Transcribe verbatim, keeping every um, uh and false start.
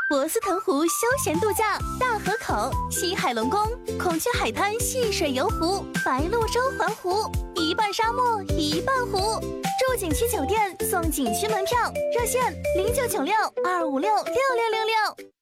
博斯腾湖休闲度假、大河口、西海龙宫、孔雀海滩戏水游湖、白鹭洲环湖，一半沙漠一半湖。住景区酒店送景区门票，热线零九九六二五六六六六六。